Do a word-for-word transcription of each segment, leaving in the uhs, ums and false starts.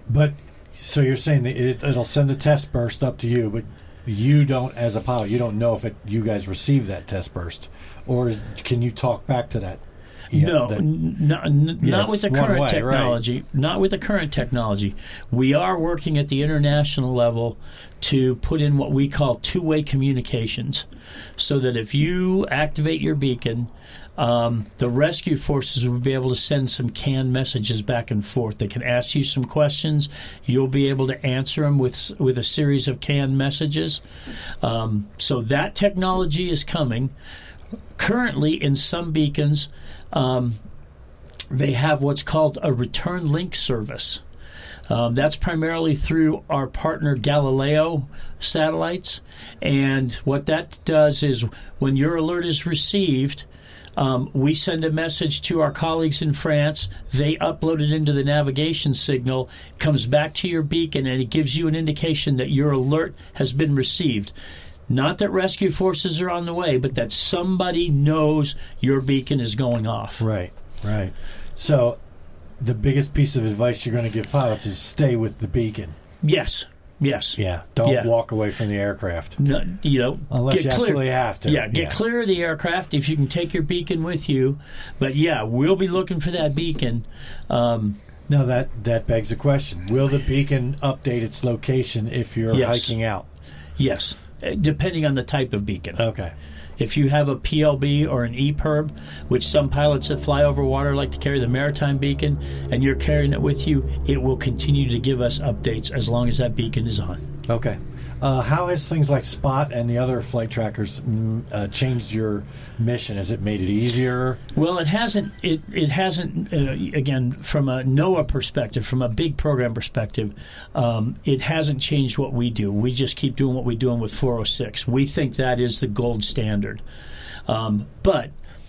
But so you're saying that it, it'll send a test burst up to you, but you don't, as a pilot, you don't know if it, you guys received that test burst, or is, can you talk back to that? Yeah, no, that, n- not, n- yeah, not with the current way, technology. Right. Not with the current technology. We are working at the international level to put in what we call two-way communications, so that if you activate your beacon, um, the rescue forces will be able to send some canned messages back and forth. They can ask you some questions. You'll be able to answer them with with a series of canned messages. Um, so that technology is coming. Currently, in some beacons, um, they have what's called a return link service. Um, that's primarily through our partner Galileo satellites. And what that does is when your alert is received, um, we send a message to our colleagues in France. They upload it into the navigation signal, comes back to your beacon, and it gives you an indication that your alert has been received. Not that rescue forces are on the way, but that somebody knows your beacon is going off. Right, right. So the biggest piece of advice you're going to give pilots is stay with the beacon. Yes, yes. Yeah, don't yeah. walk away from the aircraft. No, you know, Unless get you clear. absolutely have to. Yeah, get yeah. clear of the aircraft if you can take your beacon with you. But, yeah, we'll be looking for that beacon. Um, now, that, that begs a question. Will the beacon update its location if you're yes. hiking out? Yes. Depending on the type of beacon. Okay. If you have a P L B or an E P I R B, which some pilots that fly over water like to carry the maritime beacon, and you're carrying it with you, it will continue to give us updates as long as that beacon is on. Okay. Uh, how has things like Spot and the other flight trackers mm, uh, changed your mission? Has it made it easier? Well, it hasn't. It it hasn't. Uh, again, from a NOAA perspective, from a big program perspective, um, it hasn't changed what we do. We just keep doing what we're doing with four oh six. We think that is the gold standard. Um, but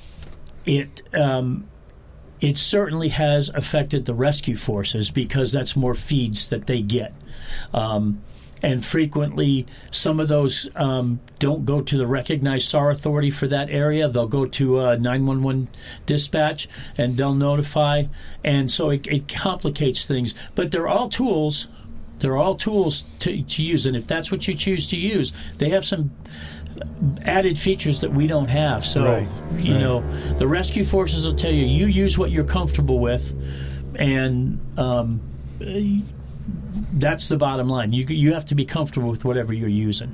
it. Um, It certainly has affected the rescue forces because that's more feeds that they get. Um, and frequently, some of those um, don't go to the recognized S A R authority for that area. They'll go to uh, nine one one dispatch, and they'll notify. And so it, it complicates things. But they're all tools. They're all tools to, to use. And if that's what you choose to use, they have some added features that we don't have. So, right, you right. know, the rescue forces will tell you, you use what you're comfortable with, and um, that's the bottom line. You you have to be comfortable with whatever you're using.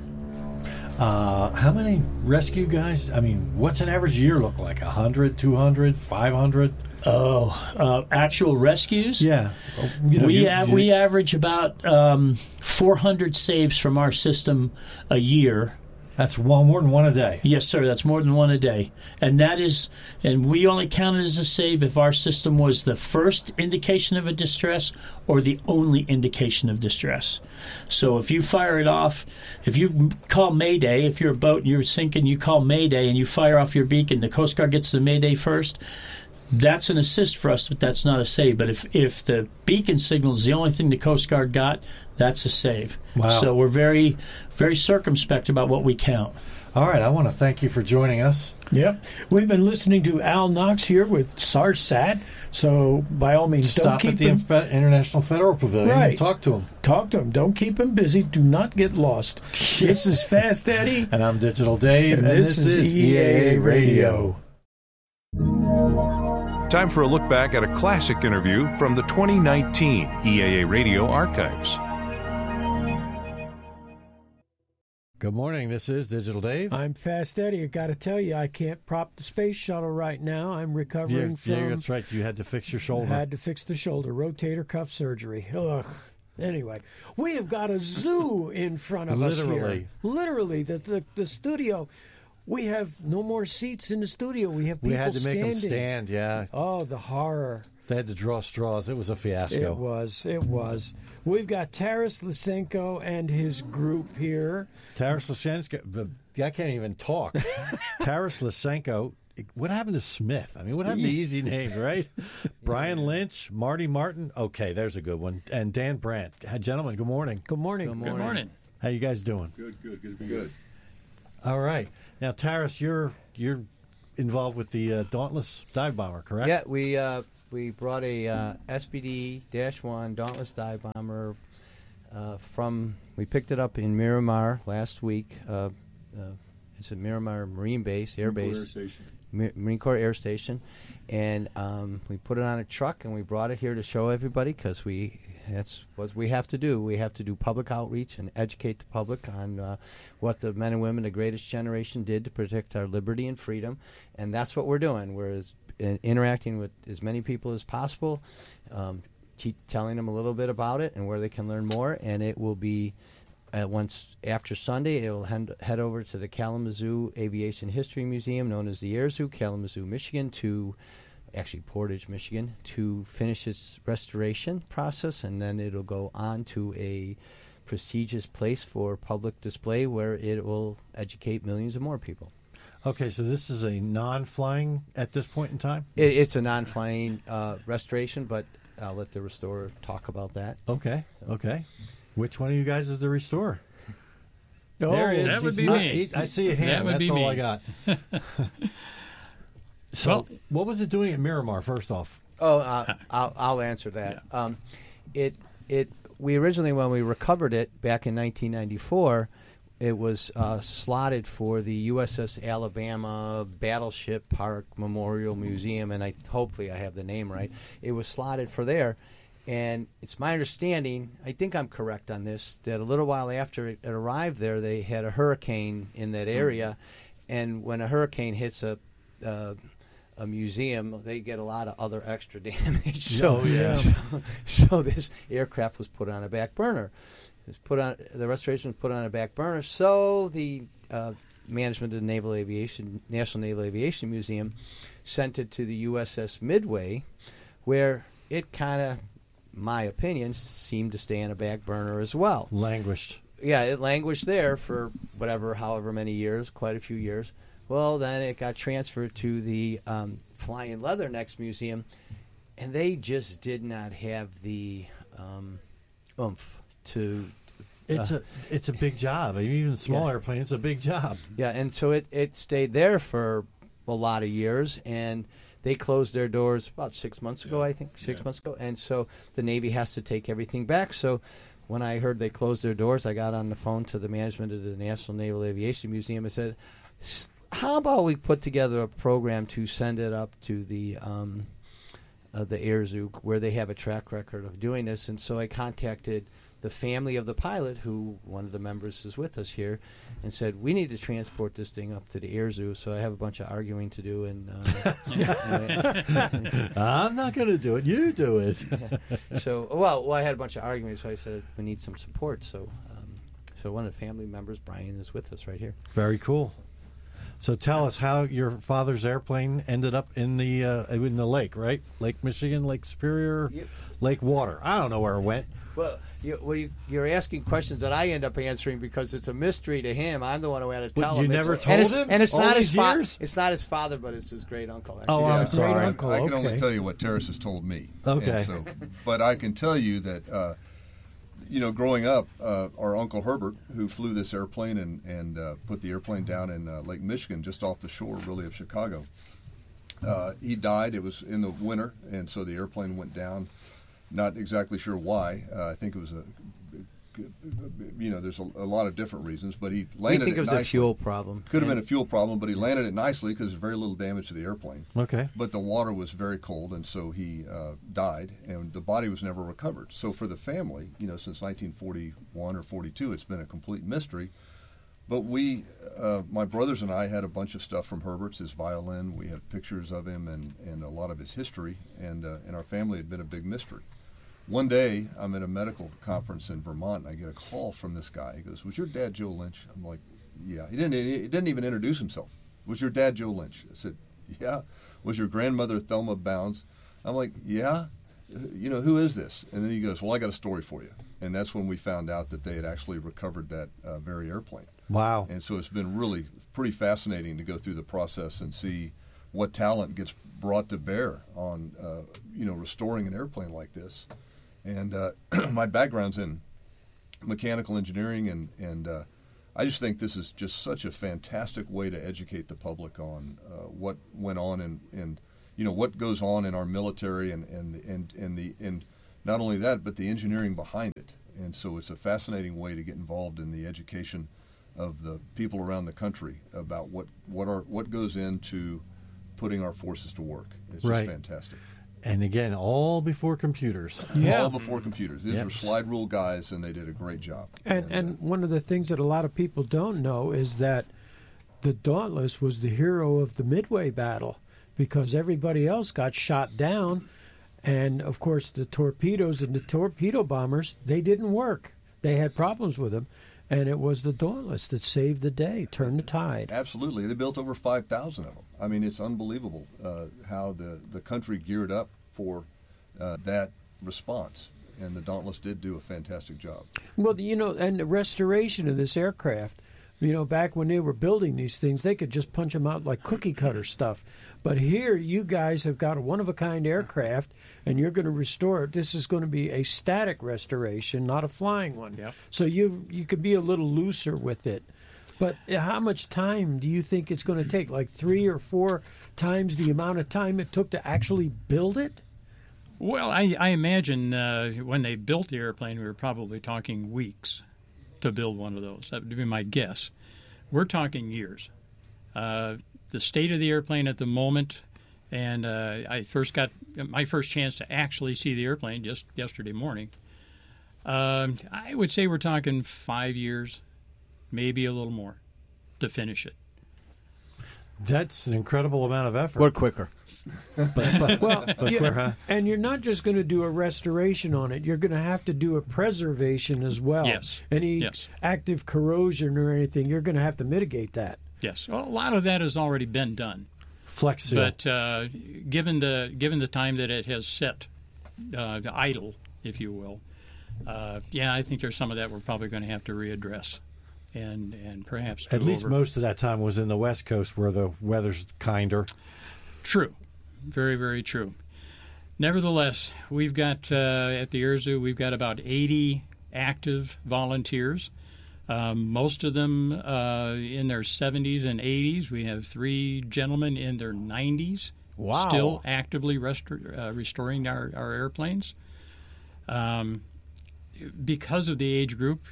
Uh, how many rescue guys? I mean, what's an average year look like? one hundred, two hundred, five hundred? Oh, uh, actual rescues? Yeah. You know, we you, av- you, we average about um, four hundred saves from our system a year. That's one more than one a day. Yes, sir. That's more than one a day. And that is, and we only count it as a save if our system was the first indication of a distress or the only indication of distress. So if you fire it off, if you call Mayday, if you're a boat and you're sinking, you call Mayday and you fire off your beacon, the Coast Guard gets the Mayday first. That's an assist for us, but that's not a save. But if, if the beacon signal is the only thing the Coast Guard got, that's a save. Wow. So we're very, very circumspect about what we count. All right, I want to thank you for joining us. Yep. We've been listening to Al Knox here with SARSAT, so by all means, Stop don't keep at the him... Inf- International Federal Pavilion Right. and talk to him. Talk to him. Don't keep him busy. Do not get lost. This is Fast Eddie. And I'm Digital Dave, And and, this this, is is E A A Radio. Time for a look back at a classic interview from the twenty nineteen E A A Radio archives. Good morning. This is Digital Dave. I'm Fast Eddie. I got to tell you, I can't prop the space shuttle right now. I'm recovering yeah, from... yeah, that's right. You had to fix your shoulder. Had to fix the shoulder. Rotator cuff surgery. Ugh. Anyway, we have got a zoo in front of us here. Literally. Literally. The, the, the studio... We have no more seats in the studio. We have people We had to make standing. them stand, yeah. Oh, the horror. They had to draw straws. It was a fiasco. It was. It was. We've got Taras Lysenko and his group here. Taras Lysenko, I can't even talk. Taras Lysenko, what happened to Smith? I mean, what happened to easy names, right? Brian Lynch, Marty Martin. Okay, there's a good one. And Dan Brandt. Gentlemen, good morning. Good morning. Good morning. Good morning. How you guys doing? Good, good, good to be good. All right. Now, Taras, you're you're involved with the uh, Dauntless dive bomber, correct? Yeah, we uh, we brought a uh, S B D one Dauntless Dive Bomber uh, from. We picked it up in Miramar last week. Uh, uh, it's a Miramar Marine Base, Air Marine Base, Corps Air Station. Mi- Marine Corps Air Station, and um, we put it on a truck and we brought it here to show everybody because we. That's what we have to do. We have to do public outreach and educate the public on uh, what the men and women, the greatest generation, did to protect our liberty and freedom. And that's what we're doing. We're as, in, interacting with as many people as possible, um, te- telling them a little bit about it and where they can learn more. And it will be, uh, once after Sunday, it will head, head over to the Kalamazoo Aviation History Museum, known as the Air Zoo, Kalamazoo, Michigan, to actually Portage, Michigan, to finish its restoration process, and then it'll go on to a prestigious place for public display where it will educate millions of more people. Okay, so this is a non-flying at this point in time? It, it's a non-flying uh, restoration, but I'll let the restorer talk about that. Okay, okay. Which one of you guys is the restorer? Oh, there he is. that would He's be not- me. he- I see a hand. That would That's be all me. I got. So, Well- what was it doing at Miramar, first off? Oh, uh, I'll, I'll answer that. Um, it it we originally, when we recovered it back in nineteen ninety-four, it was uh, slotted for the U S S Alabama Battleship Park Memorial Museum, and I hopefully I have the name right. It was slotted for there, and it's my understanding, I think I'm correct on this, that a little while after it, it arrived there, they had a hurricane in that area, and when a hurricane hits a uh, a museum, they get a lot of other extra damage. So, Oh, yeah. so, so this aircraft was put on a back burner. It was put on the restoration was put on a back burner. So the uh, management of the Naval Aviation, National Naval Aviation Museum, sent it to the U S S Midway, where it kind of, my opinion, seemed to stay on a back burner as well. Languished. Yeah, it languished there for whatever, however many years, quite a few years. Well, then it got transferred to the um, Flying Leathernecks Museum, and they just did not have the um, oomph to. It's uh, a it's a big job. I mean, even a small Yeah. airplane, it's a big job. Yeah, and so it, it stayed there for a lot of years, and they closed their doors about six months ago, I think, six Yeah. months ago, and so the Navy has to take everything back. So when I heard they closed their doors, I got on the phone to the management of the National Naval Aviation Museum and said, "S- how about we put together a program to send it up to the um, uh, the Air Zoo, where they have a track record of doing this?" And so I contacted the family of the pilot, who one of the members is with us here, and said, we need to transport this thing up to the Air Zoo. So I have a bunch of arguing to do. And uh, anyway. I'm not going to do it. You do it. so, well, well, I had a bunch of arguments, so I said we need some support. So, um, so one of the family members, Brian, is with us right here. Very cool. So tell us how your father's airplane ended up in the uh, in the lake, right? Lake Michigan, Lake Superior, Yep. Lake Water. I don't know where it went. Well, you, well you, you're asking questions that I end up answering because it's a mystery to him. I'm the one who had to But tell you him. never it's, told and it's, him And it's all not these his father. years? It's not his father, but it's his great uncle. Actually. Oh, I'm Yeah, sorry. Great uncle, I can only okay. tell you what Terrace has told me. Okay. And so, but I can tell you that, uh, you know, growing up, uh, our Uncle Herbert, who flew this airplane and, and uh, put the airplane down in uh, Lake Michigan, just off the shore, really, of Chicago, uh, he died. It was in the winter, and so the airplane went down. Not exactly sure why. Uh, I think it was a, you know, there's a, a lot of different reasons, but he We landed think it was nicely. a fuel problem. Could have been And- a fuel problem, but he landed it nicely because there's very little damage to the airplane. Okay. But the water was very cold, and so he uh, died, and the body was never recovered. So for the family, you know, since nineteen forty-one or forty-two, it's been a complete mystery. But we, uh, my brothers and I, had a bunch of stuff from Herbert's, his violin. We had pictures of him and, and a lot of his history, and uh, and our family had been a big mystery. One day, I'm at a medical conference in Vermont, and I get a call from this guy. He goes, "Was your dad Joe Lynch?" I'm like, "Yeah." He didn't. He didn't even introduce himself. "Was your dad Joe Lynch?" I said, "Yeah." "Was your grandmother Thelma Bounds?" I'm like, "Yeah." "You know, who is this?" And then he goes, "Well, I got a story for you." And that's when we found out that they had actually recovered that uh, very airplane. Wow. And so it's been really pretty fascinating to go through the process and see what talent gets brought to bear on, uh, you know, restoring an airplane like this. And uh, my background's in mechanical engineering, and, and uh, I just think this is just such a fantastic way to educate the public on uh, what went on in, in, you know, what goes on in our military and and and and the and not only that, but the engineering behind it. And so it's a fascinating way to get involved in the education of the people around the country about what what are what goes into putting our forces to work. It's Right. just fantastic. And again, all before computers. Yeah. All before computers. These Yep. were slide rule guys, and they did a great job. And uh, and one of the things that a lot of people don't know is that the Dauntless was the hero of the Midway battle because everybody else got shot down, and of course the torpedoes and the torpedo bombers, they didn't work. They had problems with them, and it was the Dauntless that saved the day, turned the tide. Absolutely. They built over five thousand of them. I mean, it's unbelievable uh, how the, the country geared up for uh, that response. And the Dauntless did do a fantastic job. Well, you know, and the restoration of this aircraft, you know, back when they were building these things, they could just punch them out like cookie cutter stuff. But here, you guys have got a one-of-a-kind aircraft, and you're going to restore it. This is going to be a static restoration, not a flying one. Yep. So you you could be a little looser with it. But how much time do you think it's going to take? Like three or four times the amount of time it took to actually build it? Well, I, I imagine uh, when they built the airplane, we were probably talking weeks to build one of those. That would be my guess. We're talking years. Uh, the state of the airplane at the moment, and uh, I first got my first chance to actually see the airplane just yesterday morning. Um, I would say we're talking five years, maybe a little more, to finish it. That's an incredible amount of effort. We're quicker. but, but, Well, but yeah, quick, huh? and you're not just going to do a restoration on it. You're going to have to do a preservation as well. Yes. Any Yes. active corrosion or anything, you're going to have to mitigate that. Yes, well, a lot of that has already been done. Flex seal. But uh, given the given the time that it has set uh, idle, if you will, uh, yeah, I think there's some of that we're probably going to have to readdress, and and perhaps At do least over. most of that time was in the West Coast where the weather's kinder. True, very very true. Nevertheless, we've got uh, at the Air Zoo we've got about eighty active volunteers. Um, most of them uh, in their seventies and eighties. We have three gentlemen in their nineties Wow. still actively restor- uh, restoring our, our airplanes. Um, because of the age group,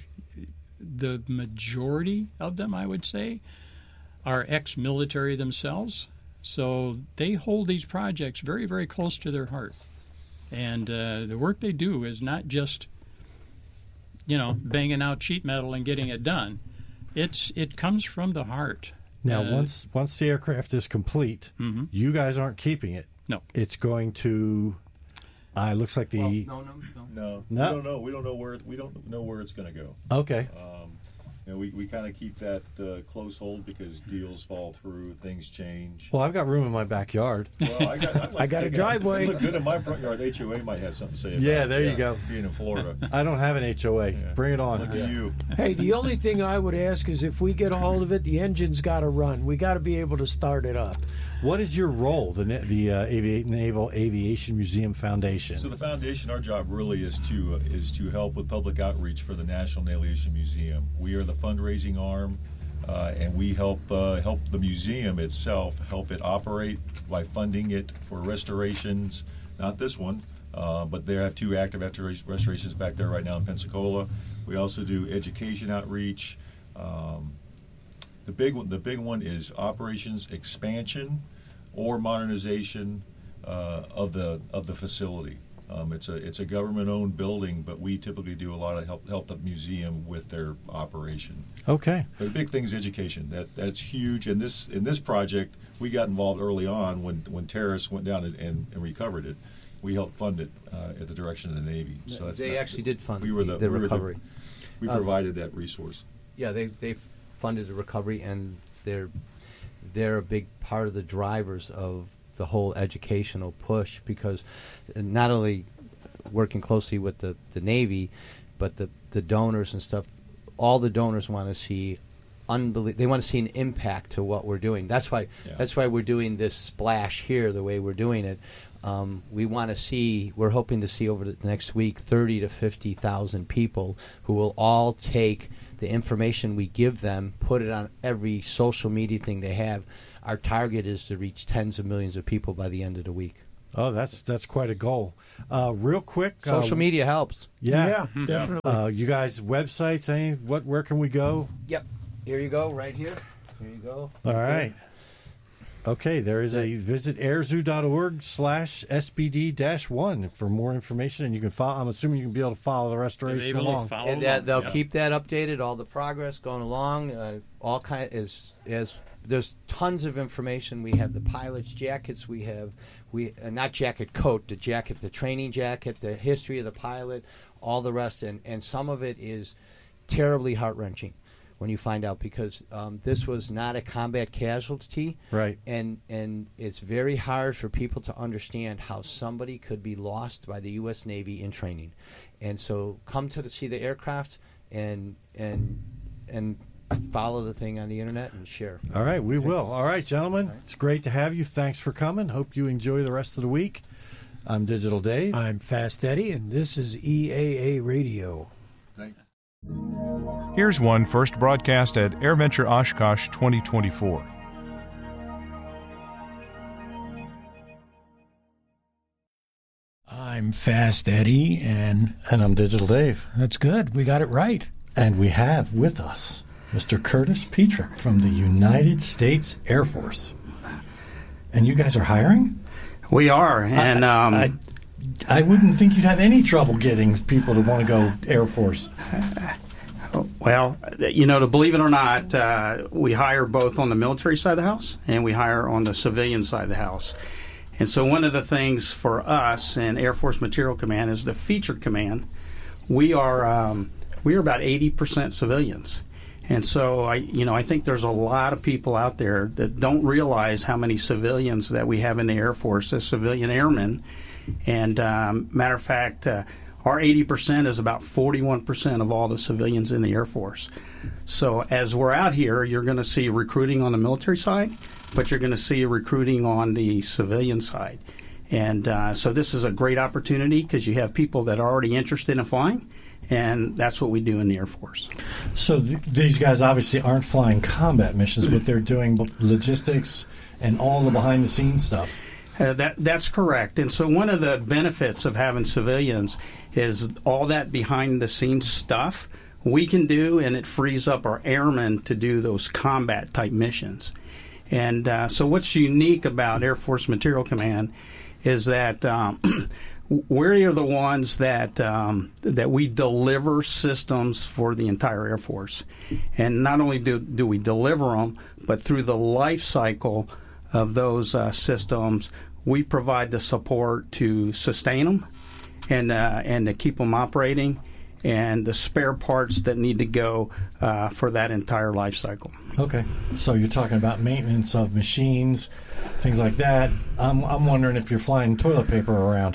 the majority of them, I would say, are ex-military themselves. So they hold these projects very, very close to their heart. And uh, the work they do is not just you know, banging out sheet metal and getting it done. It's it comes from the heart. Now, Uh, once once the aircraft is complete, Mhm. you guys aren't keeping it. No. It's going to. Uh, it looks like the. no, no, no. No, No? we don't know. We don't know where we don't know where it's going to go. Okay. Um, you know, we, we kind of keep that uh, close hold because deals fall through, things change. Well, I've got room in my backyard. Well, I got, I'd like I to got a think driveway. It look good in my front yard. The H O A might have something to say about Yeah, it. there you go. Being in Florida. I don't have an H O A. Yeah. Bring it on. Look at you. Hey, the only thing I would ask is if we get a hold of it, the engine's got to run. We got to be able to start it up. What is your role, the Na- the uh, Avi- Naval Aviation Museum Foundation? So the foundation, our job really is to uh, is to help with public outreach for the National Naval Aviation Museum. We are the fundraising arm, uh, and we help uh, help the museum itself help it operate by funding it for restorations. Not this one, uh, but they have two active restorations back there right now in Pensacola. We also do education outreach. Um, the big one, the big one is operations expansion or modernization uh, of the of the facility. Um, it's a it's a government-owned building, but we typically do a lot of help help the museum with their operation. Okay. But the big thing is education. That that's huge. And this in this project, we got involved early on when when terrorists went down and, and, and recovered it. We helped fund it uh, at the direction of the Navy. So that's They not- actually did fund we were the, the we were the- recovery. we Uh, provided that resource. Yeah, they they funded the recovery, and they're they're a big part of the drivers of the whole educational push, because not only working closely with the, the Navy, but the, the donors and stuff. All the donors want to see unbelie- They want to see an impact to what we're doing. That's why Yeah. that's why we're doing this splash here the way we're doing it. um, we want to see, we're hoping to see over the next week thirty to fifty thousand people who will all take the information we give them, put it on every social media thing they have. Our target is to reach tens of millions of people by the end of the week. Oh, that's that's quite a goal. Uh, real quick, social uh, media helps. Yeah, yeah definitely. Uh, you guys, websites, any? What? Where can we go? Yep. Here you go, right here. Here you go. All right. Okay, there is a visit airzoo.org slash SBD dash one for more information, and you can follow. I'm assuming you can be able to follow the restoration along. And that, they'll yeah. keep that updated, all the progress going along. Uh, all kind as as there's tons of information. We have the pilot's jackets. We have we uh, not jacket coat, the jacket, the training jacket, the history of the pilot, all the rest, and and some of it is terribly heart wrenching when you find out, because um, this was not a combat casualty, right? And and it's very hard for people to understand how somebody could be lost by the U S Navy in training, and so come to the, see the aircraft and and and follow the thing on the internet and share. All right, we will. All right, gentlemen, all right. It's great to have you. Thanks for coming. Hope you enjoy the rest of the week. I'm Digital Dave. I'm Fast Eddie, and this is E A A Radio. Thanks. Here's one first broadcast at AirVenture Oshkosh twenty twenty-four. I'm Fast Eddie, and and I'm Digital Dave. That's good. We got it right. And we have with us Mister Curtis Petrick from the United States Air Force. And you guys are hiring? We are, and I, um, I, I wouldn't think you'd have any trouble getting people to want to go Air Force. Well, you know, to believe it or not, uh, we hire both on the military side of the house and we hire on the civilian side of the house. And so one of the things for us in Air Force Material Command is the Featured Command. We are um, we are about eighty percent civilians. And so, I, you know, I think there's a lot of people out there that don't realize how many civilians that we have in the Air Force as civilian airmen. And um, matter of fact, uh, our eighty percent is about forty-one percent of all the civilians in the Air Force. So as we're out here, you're going to see recruiting on the military side, but you're going to see recruiting on the civilian side. And uh, so this is a great opportunity because you have people that are already interested in flying, and that's what we do in the Air Force. So th- these guys obviously aren't flying combat missions, but they're doing logistics and all the behind-the-scenes stuff. Uh, that that's correct. And so one of the benefits of having civilians is all that behind-the-scenes stuff we can do, and it frees up our airmen to do those combat-type missions. And uh, so what's unique about Air Force Material Command is that um, we're the ones that um, that we deliver systems for the entire Air Force. And not only do, do we deliver them, but through the life cycle of those uh, systems, we provide the support to sustain them and uh, and to keep them operating, and the spare parts that need to go uh, for that entire life cycle. Okay, so you're talking about maintenance of machines, things like that. I'm I'm wondering if you're flying toilet paper around.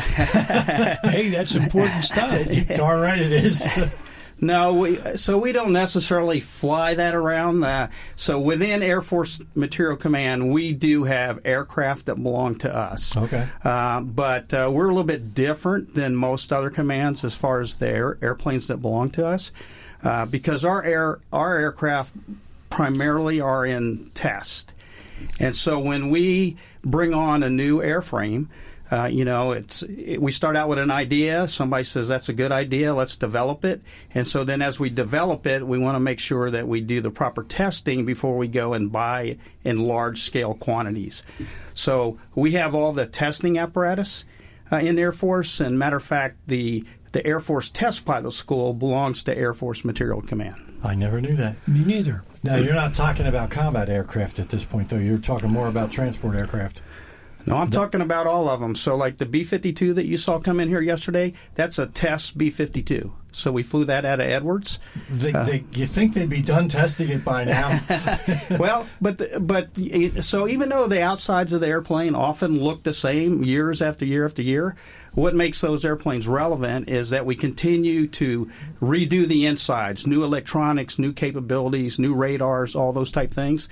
Hey, that's important stuff. Darn right it is. No, we, so we don't necessarily fly that around. Uh, so within Air Force Material Command, we do have aircraft that belong to us. Okay. Uh, but uh, we're a little bit different than most other commands as far as the air, airplanes that belong to us, uh, because our air our aircraft primarily are in test. And so when we bring on a new airframe, Uh, you know, it's it, we start out with an idea. Somebody says that's a good idea. Let's develop it. And so then as we develop it, we want to make sure that we do the proper testing before we go and buy in large-scale quantities. So we have all the testing apparatus uh, in the Air Force. And matter of fact, the, the Air Force Test Pilot School belongs to Air Force Material Command. I never knew that. Me neither. Now, you're not talking about combat aircraft at this point, though. You're talking more about transport aircraft. No, I'm talking about all of them. So like the B fifty-two that you saw come in here yesterday, that's a test B fifty-two. So we flew that out of Edwards. They, uh, they, you think they'd be done testing it by now? Well, but the, but so even though the outsides of the airplane often look the same years after year after year, what makes those airplanes relevant is that we continue to redo the insides, new electronics, new capabilities, new radars, all those type things.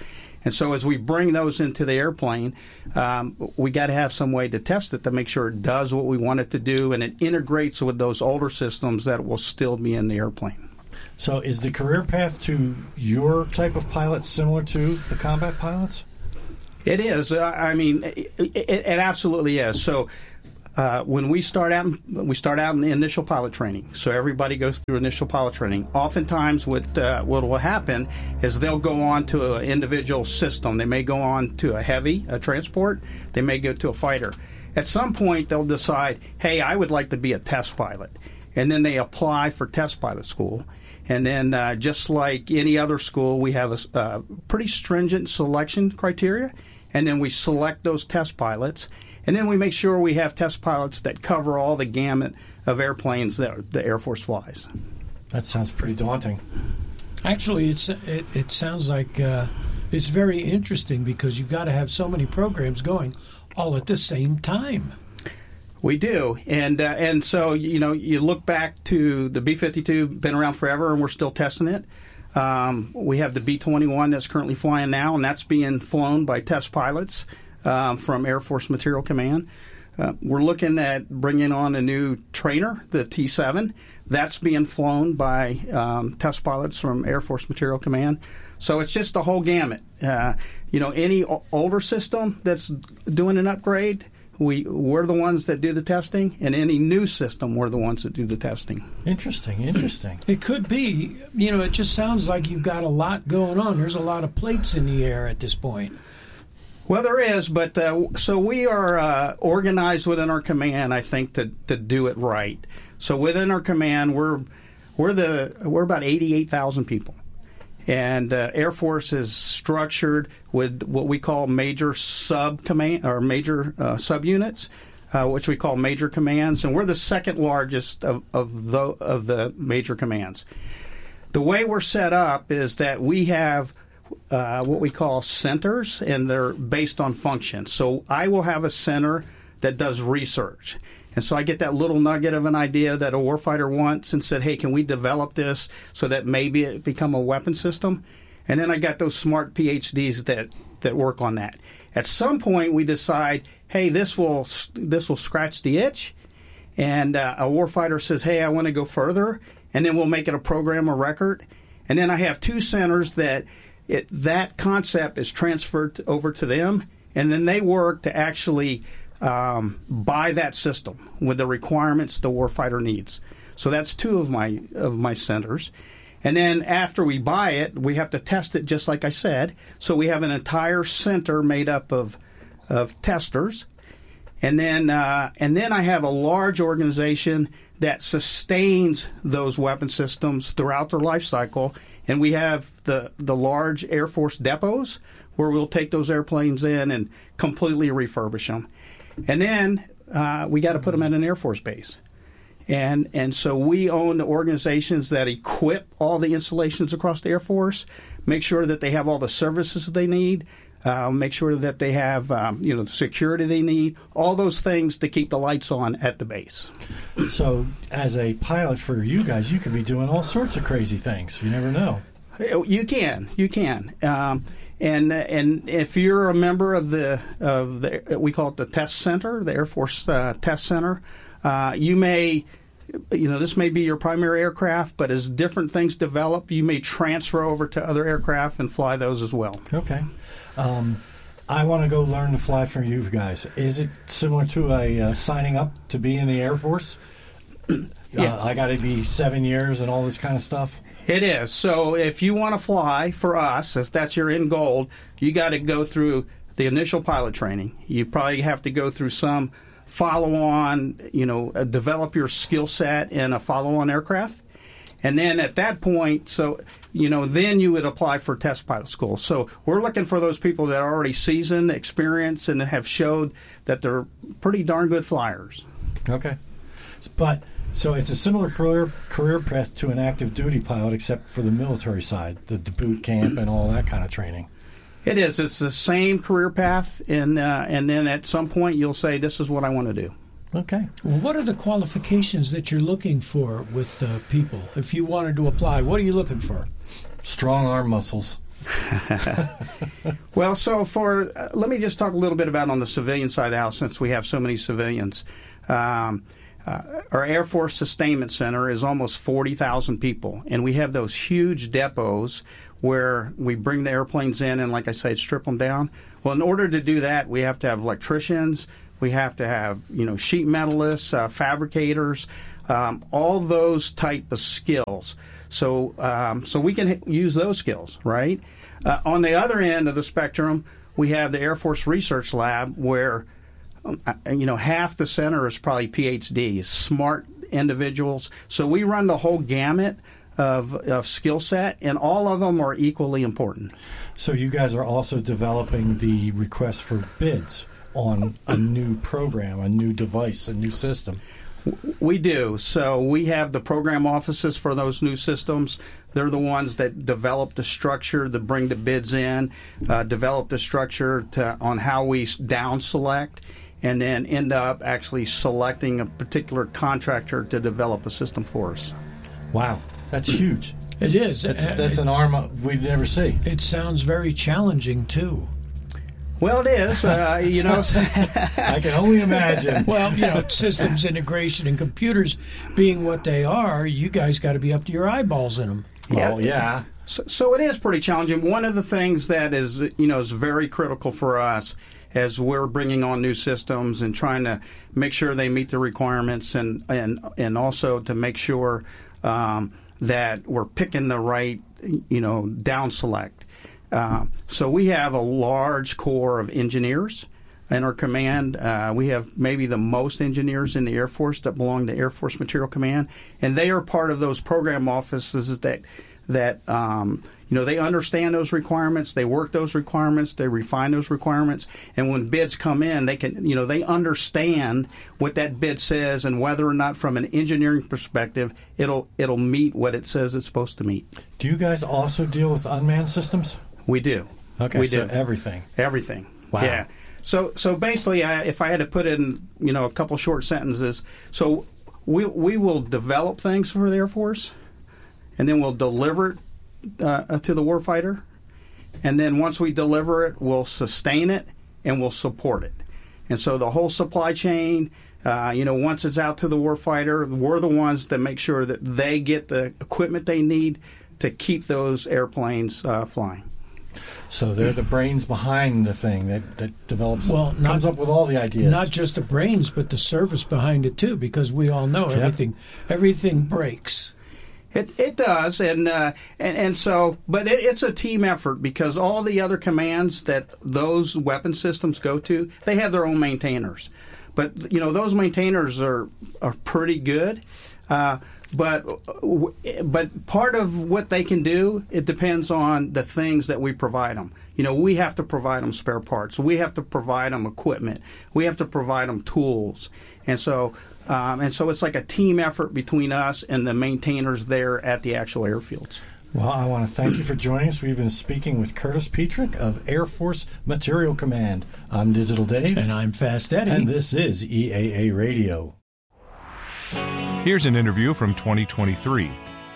And so as we bring those into the airplane, um, we got to have some way to test it to make sure it does what we want it to do, and it integrates with those older systems that will still be in the airplane. So is the career path to your type of pilot similar to the combat pilots? It is. Uh, I mean, it, it, it absolutely is. So uh, when we start out, we start out in the initial pilot training. So everybody goes through initial pilot training. Oftentimes, what uh, what will happen is they'll go on to an individual system. They may go on to a heavy, a transport. They may go to a fighter. At some point, they'll decide, hey, I would like to be a test pilot. And then they apply for test pilot school. And then uh, just like any other school, we have a uh, pretty stringent selection criteria. And then we select those test pilots. And then we make sure we have test pilots that cover all the gamut of airplanes that the Air Force flies. That sounds pretty daunting. Actually, it's it, it sounds like uh, it's very interesting because you've got to have so many programs going all at the same time. We do, and uh, and so you know you look back to the B fifty-two, been around forever, and we're still testing it. Um, we have the B twenty-one that's currently flying now, and that's being flown by test pilots um, from Air Force Material Command. Uh, we're looking at bringing on a new trainer, the T seven. That's being flown by um, test pilots from Air Force Material Command. So it's just a whole gamut. Uh, you know, any o- older system that's doing an upgrade, we, we're the ones that do the testing, and any new system, we're the ones that do the testing. Interesting, interesting. It could be, you know, it just sounds like you've got a lot going on. There's a lot of plates in the air at this point. Well, there is, but uh, so we are uh, organized within our command, I think, to, to do it right. So within our command, we're we're the we're about eighty-eight thousand people, and uh, Air Force is structured with what we call major sub command or major uh, subunits, uh, which we call major commands, and we're the second largest of of the of the major commands. The way we're set up is that we have Uh, what we call centers, and they're based on function. So I will have a center that does research. And so I get that little nugget of an idea that a warfighter wants and said, hey, can we develop this so that maybe it become a weapon system? And then I got those smart P H Ds that, that work on that. At some point we decide, hey, this will this will scratch the itch. And uh, a warfighter says, hey, I want to go further. And then we'll make it a program of record. And then I have two centers that It, that concept is transferred to, over to them, and then they work to actually um, buy that system with the requirements the warfighter needs. So that's two of my of my centers. And then after we buy it, we have to test it just like I said. So we have an entire center made up of of testers. And then uh, and then I have a large organization that sustains those weapon systems throughout their life cycle. And we have the, the large Air Force depots where we'll take those airplanes in and completely refurbish them. And then uh, we got to put them at an Air Force base. And and so we own the organizations that equip all the installations across the Air Force, make sure that they have all the services they need, uh, make sure that they have um, you know the security they need, all those things to keep the lights on at the base. So as a pilot for you guys, you could be doing all sorts of crazy things. You never know. You can, you can, um, and and if you're a member of the of the we call it the test center, the Air Force uh, Test Center, uh, you may, you know, this may be your primary aircraft, but as different things develop, you may transfer over to other aircraft and fly those as well. Okay. Um, I want to go learn to fly from you guys. Is it similar to a uh, signing up to be in the Air Force? Yeah. Uh, I got to be seven years and all this kind of stuff? It is. So if you want to fly for us, if that's your end goal, you got to go through the initial pilot training. You probably have to go through some follow-on, you know, uh, develop your skill set in a follow-on aircraft. And then at that point, so, you know, then you would apply for test pilot school. So we're looking for those people that are already seasoned, experienced, and have showed that they're pretty darn good flyers. Okay. But so it's a similar career career path to an active duty pilot, except for the military side, the, the boot camp and all that kind of training. It is. It's the same career path, and uh, and then at some point you'll say, this is what I want to do. Okay. Well, what are the qualifications that you're looking for with uh, people? If you wanted to apply, what are you looking for? Strong arm muscles. Well, so for uh, let me just talk a little bit about on the civilian side of the house, since we have so many civilians. Um, uh, our Air Force Sustainment Center is almost forty thousand people, and we have those huge depots where we bring the airplanes in and, like I said, strip them down. Well, in order to do that, we have to have electricians, we have to have, you know, sheet metalists, uh, fabricators, um, all those type of skills. So, um, so we can h- use those skills, right? Uh, on the other end of the spectrum, we have the Air Force Research Lab, where um, you know half the center is probably P H Ds, smart individuals. So we run the whole gamut of, of skill set, and all of them are equally important. So you guys are also developing the request for bids on a new program, a new device, a new system. We do. So we have the program offices for those new systems. They're the ones that develop the structure, that bring the bids in, uh, develop the structure to, on how we down select, and then end up actually selecting a particular contractor to develop a system for us. Wow, that's huge. It is. That's, Uh, that's an arm we'd never see. It sounds very challenging, too. Well, it is. Uh, you know, I can only imagine. Well, you know, systems integration and computers being what they are, you guys got to be up to your eyeballs in them. Well, yeah. So, so it is pretty challenging. One of the things that is, you know, is very critical for us as we're bringing on new systems and trying to make sure they meet the requirements, and and and also to make sure um, that we're picking the right, you know, down select. Uh, so we have a large core of engineers in our command. Uh, we have maybe the most engineers in the Air Force that belong to Air Force Material Command, and they are part of those program offices that that um, you know, they understand those requirements, they work those requirements, they refine those requirements, and when bids come in, they can, you know, they understand what that bid says and whether or not, from an engineering perspective, it'll it'll meet what it says it's supposed to meet. Do you guys also deal with unmanned systems? We do. Okay, we so do everything. Everything. Wow. Yeah. So so basically, I, if I had to put it in, you know, a couple short sentences, so we we will develop things for the Air Force, and then we'll deliver it uh, to the warfighter, and then once we deliver it, we'll sustain it and we'll support it. And so the whole supply chain, uh, you know, once it's out to the warfighter, we're the ones that make sure that they get the equipment they need to keep those airplanes uh, flying. So they're the brains behind the thing that, that develops, Well, not- comes up with all the ideas. Not just the brains, but the service behind it too, because we all know Yep. everything everything breaks. It it does, and uh, and and so, but it, it's a team effort, because all the other commands that those weapon systems go to, they have their own maintainers. But you know, those maintainers are are pretty good. Uh, But but part of what they can do, it depends on the things that we provide them. You know, we have to provide them spare parts. We have to provide them equipment. We have to provide them tools. And so um, and so it's like a team effort between us and the maintainers there at the actual airfields. Well, I want to thank you for joining us. We've been speaking with Curtis Petrick of Air Force Material Command. I'm Digital Dave. And I'm Fast Eddie. And this is E A A Radio. Here's an interview from twenty twenty-three.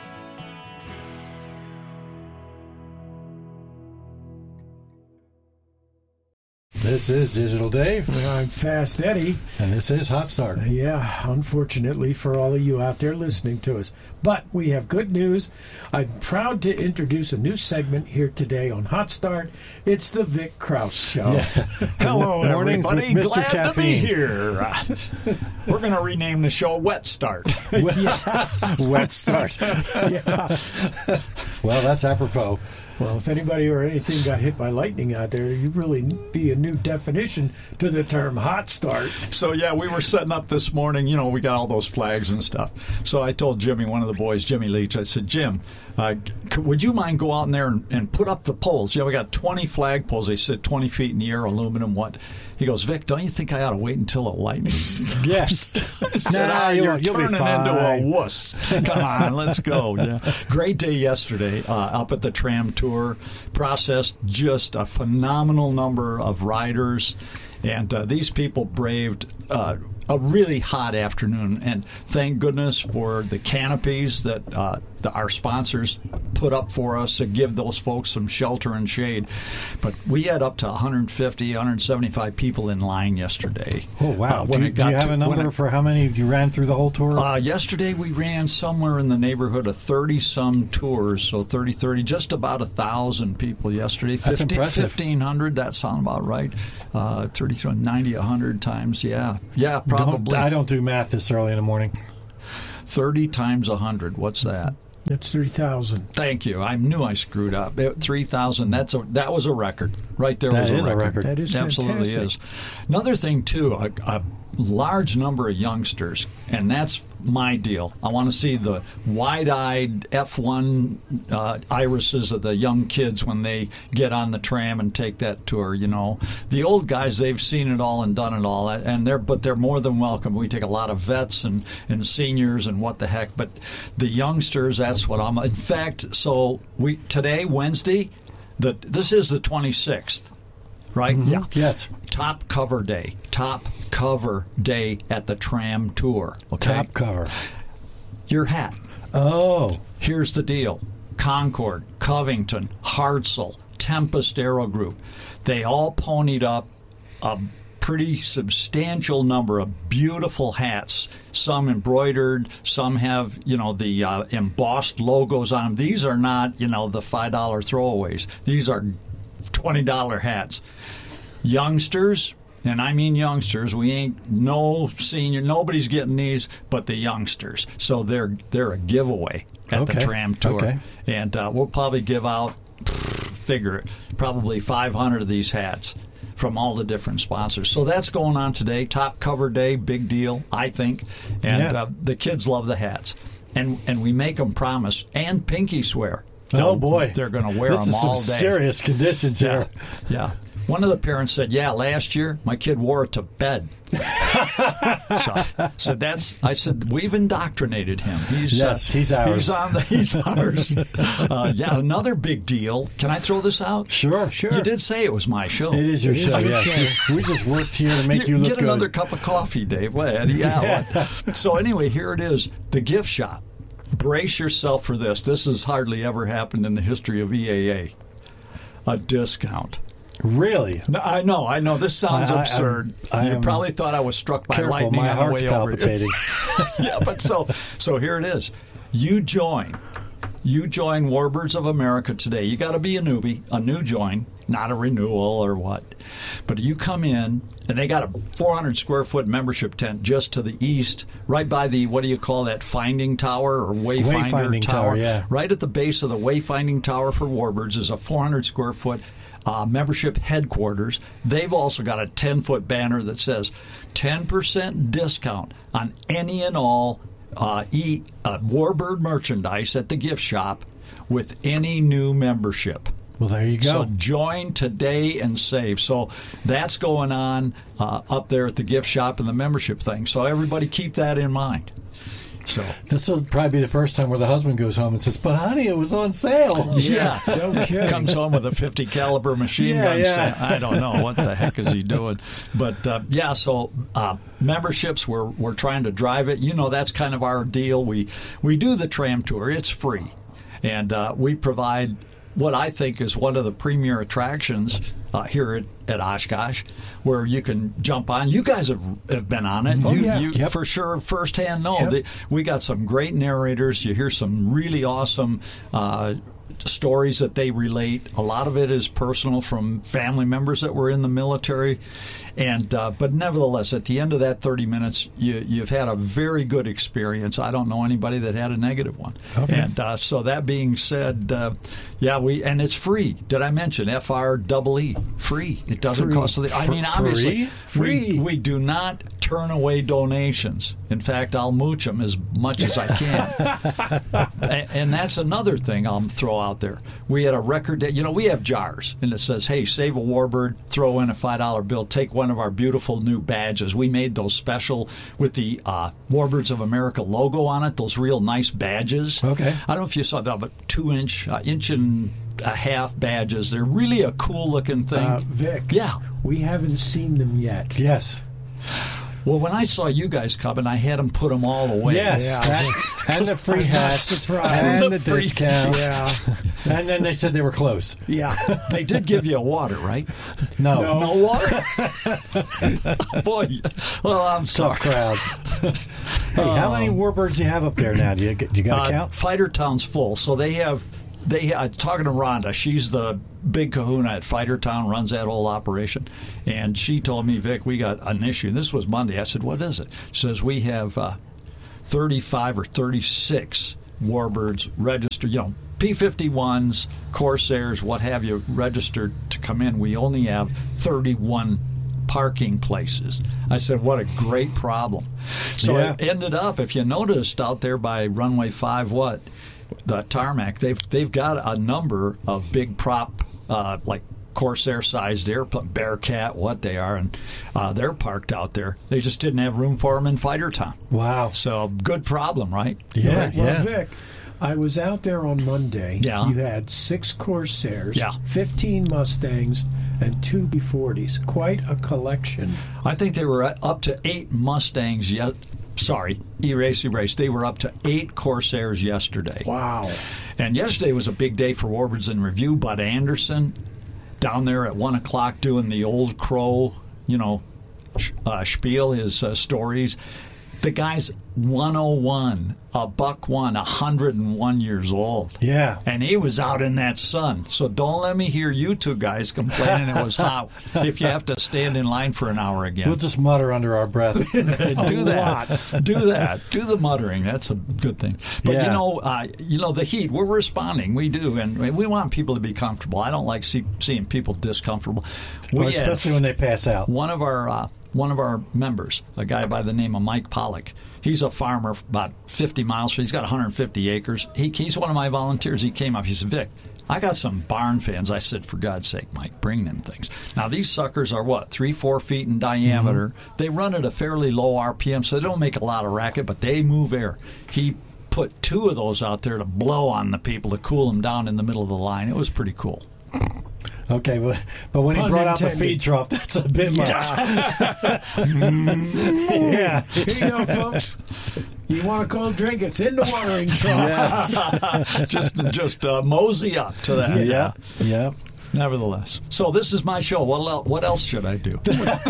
This is Digital Dave. And I'm Fast Eddie. And this is Hot Start. Yeah, unfortunately for all of you out there listening to us. But we have good news. I'm proud to introduce a new segment here today on Hot Start. It's the Vic Krause Show. Yeah. Hello, Mornings everybody. with Mister Glad Caffeine. to be here. Uh, we're going to rename the show Wet Start. Wet Start. Yeah. Well, that's apropos. Well, if anybody or anything got hit by lightning out there, you really be a new definition to the term hot start. So, yeah, we were setting up this morning. You know, we got all those flags and stuff. So I told Jimmy, one of the boys, Jimmy Leach, I said, Jim, uh, c- would you mind go out in there and, and put up the poles? Yeah, we got twenty flag poles. They sit twenty feet in the air, aluminum, what? He goes, Vic, don't you think I ought to wait until the lightning stops? Yes. I said, Nah, ah, you'll- you're you'll be turning fine. into a wuss. Come on, let's go. Yeah. Great day yesterday uh, up at the tram tour. Processed just a phenomenal number of riders. And uh, these people braved uh, a really hot afternoon, and thank goodness for the canopies that uh, the, our sponsors put up for us to give those folks some shelter and shade. But we had up to one hundred fifty, one hundred seventy-five people in line yesterday. Oh, wow. Uh, do when you, it do you got have to- a number when it- for how many you ran through the whole tour? Uh, yesterday we ran somewhere in the neighborhood of thirty-some tours, so thirty, thirty, just about a thousand people yesterday. That's impressive. fifteen hundred, that sounds about right. Uh, thirty, ninety, one hundred times, yeah. Yeah, probably. Don't, I don't do math this early in the morning. thirty times one hundred, what's that? That's three thousand. Thank you. I knew I screwed up. It- three thousand, that's a, that was a record. Right there That was is a a record. record. That is Absolutely fantastic. is. Another thing, too, a, a large number of youngsters, and that's my deal. I want to see the wide-eyed F one uh, irises of the young kids when they get on the tram and take that tour, you know. The old guys, they've seen it all and done it all, and they're but they're more than welcome. We take a lot of vets and, and seniors and what the heck, but the youngsters, that's what I'm... In fact, so we today, Wednesday, the this is the twenty-sixth, right? Yeah. Yes. Top cover day. Top cover day at the tram tour. Okay. Top cover. Your hat. Oh. Here's the deal. Concord, Covington, Hartzell, Tempest Aero Group. They all ponied up a pretty substantial number of beautiful hats. Some embroidered, some have, you know, the uh, embossed logos on them. These are not, you know, the five dollar throwaways. These are twenty dollar hats. Youngsters, and I mean youngsters, we ain't no senior, nobody's getting these but the youngsters. So they're they're a giveaway at Okay. the tram tour. Okay. And uh, we'll probably give out, figure it, probably five hundred of these hats from all the different sponsors. So that's going on today. Top cover day, big deal, I think. And Yeah. uh, the kids love the hats. And and we make them promise and pinky swear. Oh, They'll- boy. They're going to wear this them is all some day. serious conditions Yeah, here. yeah. One of the parents said, "Yeah, last year my kid wore it to bed." so, so that's. I said we've indoctrinated him. He's Yes, he's ours. He's on the. He's ours. uh, yeah, another big deal. Can I throw this out? Sure, sure. You did say it was my show. It is your It is show, your yes. show. We just worked here to make you, look Get good. another cup of coffee, Dave. Well, yeah. what? So anyway, here it is. The gift shop. Brace yourself for this. This has hardly ever happened in the history of E A A. A discount. Really? No, I know, I know. This sounds I- I- absurd. I you am- probably thought I was struck by Careful, lightning my on the heart's way over here. palpitating. Yeah, but so so here it is. You join. You join Warbirds of America today. You got to be a newbie, a new join, not a renewal or what. But you come in, and they got a four hundred square foot membership tent just to the east, right by the, what do you call that, Finding Tower or Wayfinder Wayfinding Tower, yeah. Right at the base of the Wayfinding Tower for Warbirds is a four hundred square foot uh, membership headquarters. They've also got a ten foot banner that says ten percent discount on any and all uh, e, uh, Warbird merchandise at the gift shop with any new membership. Well, there you go. So join today and save. So that's going on uh, up there at the gift shop and the membership thing. So everybody keep that in mind. So This will probably be the first time where the husband goes home and says, "But honey, it was on sale." yeah, No kidding. comes home with a fifty caliber machine Yeah, gun. yeah. Set. I don't know what the heck is he doing, but uh, yeah. So uh, memberships, we're we're trying to drive it. You know, that's kind of our deal. We we do the tram tour. It's free, and uh, we provide what I think is one of the premier attractions uh, here at, at Oshkosh, where you can jump on. You guys have, have been on it. Oh, you, yeah. you Yep. for sure firsthand know. Yep. that we got some great narrators. You hear some really awesome uh, stories that they relate. A lot of it is personal from family members that were in the military. And uh, but nevertheless, at the end of that thirty minutes, you, you've had a very good experience. I don't know anybody that had a negative one. Okay. And uh, so that being said, uh, yeah, we and it's free. Did I mention F R E E? Free. It doesn't Free. cost. The, I Fr- mean, obviously, free? We, we do not turn away donations. In fact, I'll mooch them as much as I can. and, and that's another thing I'll throw out there. We had a record day. You know, we have jars, and it says, "Hey, save a Warbird, throw in a five dollar bill, take one of our beautiful new badges." We made those special with the uh, Warbirds of America logo on it, those real nice badges. Okay. I don't know if you saw that, but two-inch, uh, inch and a half badges. They're really a cool-looking thing. Uh, Vic, Yeah. we haven't seen them yet. Yes. Well, when I saw you guys coming, I had them put them all away. Yes, Yeah. that, and the free hats, surprised. and the Free- discount. Yeah, And then they said they were closed. yeah. They did give you a water, right? No, No. No water? Boy, well, I'm sorry. tough crowd. Hey, how many warbirds do you have up there now? Do you, do you got to Uh, count? Fighter Town's full, so they have. They uh, talking to Rhonda. She's the big kahuna at Fighter Town, runs that whole operation, and she told me, Vic, we got an issue. This was Monday. I said, what is it? She says we have uh, thirty-five or thirty-six warbirds registered. You know, P fifty-ones, Corsairs, what have you, registered to come in. We only have thirty-one parking places. I said, what a great problem. So Yeah. it ended up, if you noticed out there by runway five, what? The tarmac, they've they've got a number of big prop, uh, like Corsair-sized airplane, Bearcat, what they are, and uh, they're parked out there. They just didn't have room for them in Fighter Town. Wow. So good problem, right? Yeah, Well, yeah. Vic, I was out there on Monday. Yeah. You had six Corsairs, Yeah. fifteen Mustangs, and two B forties. Quite a collection. I think they were at- up to eight Mustangs yet. Sorry, erase, erase. They were up to eight Corsairs yesterday. Wow. And yesterday was a big day for Warbirds in Review. Bud Anderson down there at one o'clock doing the Old Crow, you know, sh- uh, spiel, his uh, stories. The guy's one oh one, a buck one, one hundred one years old. Yeah. And he was out in that sun. So don't let me hear you two guys complaining it was hot if you have to stand in line for an hour again. We'll just mutter under our breath. do that. Do that. Do the muttering. That's a good thing. But Yeah. you know, uh, you know, the heat. We're responding. We do, and we want people to be comfortable. I don't like see, seeing people discomfortable. We Well, have especially when they pass out. one of our uh, one of our members, a guy by the name of Mike Pollock. He's a farmer about fifty miles. He's got one hundred fifty acres. He, he's one of my volunteers. He came up. He said, Vic, I got some barn fans. I said, for God's sake, Mike, bring them things. Now, these suckers are, what, three, four feet in diameter. Mm-hmm. They run at a fairly low R P M, so they don't make a lot of racket, but they move air. He put two of those out there to blow on the people to cool them down in the middle of the line. It was pretty cool. Okay, but, but when he Pun brought out the intended. feed trough, that's a bit much. yeah. Here you go, folks. You want a cold drink? It's in the watering trough. just just uh, mosey up to that. Yeah. Yeah. Nevertheless. So this is my show. What, el- what else should I do?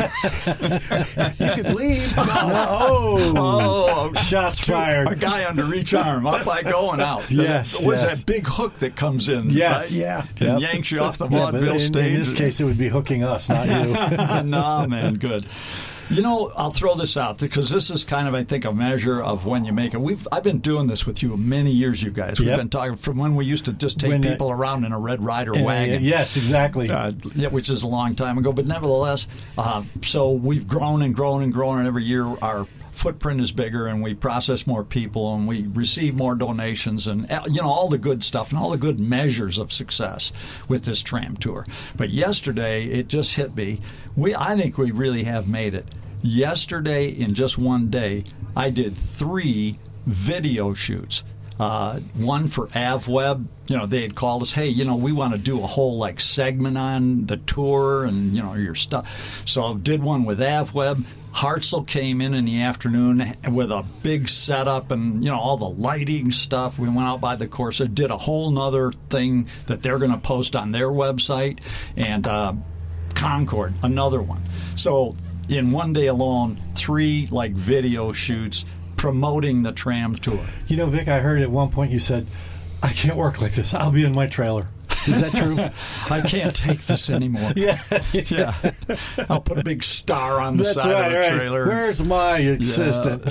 You could leave. Oh. Oh, Shots a fired. guy under each arm. Up I go and out. Yes, What's yes. that big hook that comes in? Yes. right? Yeah. And Yep. yanks you off the Yeah, but vaudeville in, stage. in this case, it would be hooking us, not you. No, man, good. You know, I'll throw this out because this is kind of, I think, a measure of when you make it. We've I've been doing this with you many years, you guys. We've Yep. been talking from when we used to just take When, uh, people around in a Red Ryder Uh, wagon. yes, exactly. Uh, yeah, which is a long time ago, but nevertheless, uh, so we've grown and grown and grown, and every year our footprint is bigger, and we process more people, and we receive more donations, and uh, you know all the good stuff and all the good measures of success with this tram tour. But yesterday, it just hit me. We, I think we really have made it. Yesterday, in just one day, I did three video shoots. Uh, one for AvWeb. You know, they had called us, hey, you know, we want to do a whole, like, segment on the tour and, you know, your stuff. So did one with AvWeb. Hartzell came in in the afternoon with a big setup and, you know, all the lighting stuff. We went out by the Corsa, did a whole nother thing that they're going to post on their website. And uh, Concord, another one. So in one day alone, three, like, video shoots promoting the tram tour. You know, Vic, I heard at one point you said, I can't work like this. I'll be in my trailer. Is that true? I can't take this anymore. Yeah. Yeah. I'll put a big star on the That's side right, of the right. trailer. Where's my assistant?